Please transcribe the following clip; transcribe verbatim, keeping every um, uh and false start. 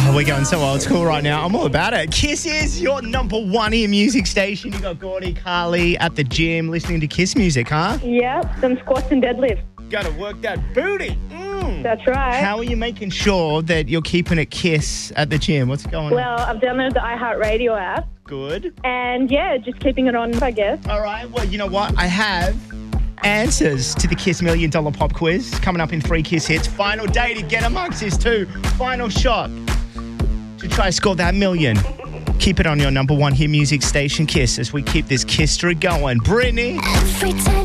Oh, we're going so old school right now. I'm all about it. Kiss is your number one ear music station. You got Gordy, Carly at the gym listening to Kiss music, huh? Yep, some squats and deadlifts. Gotta work that booty. Mm. That's right. How are you making sure that you're keeping it Kiss at the gym? What's going on? Well, I've downloaded the iHeartRadio app. Good. And yeah, just keeping it on, I guess. All right. Well, you know what? I have answers to the Kiss Million Dollar Pop Quiz coming up in three Kiss Hits. Final day to get amongst this too. Final shot to try to score that million. Keep it on your number one hit music station, Kiss, as we keep this Kiss streak going. Brittany. Every time